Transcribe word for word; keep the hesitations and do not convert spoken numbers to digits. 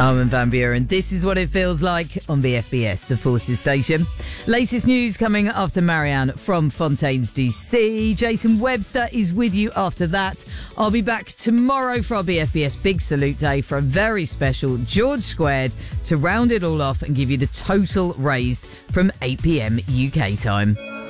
Armin van Buuren. This is what it feels like on B F B S, the Forces station. Latest news coming after Marianne from Fontaines D C. Jason Webster is with you after that. I'll be back tomorrow for our B F B S Big Salute Day for a very special George Squared to round it all off and give you the total raised from eight p.m. U K time.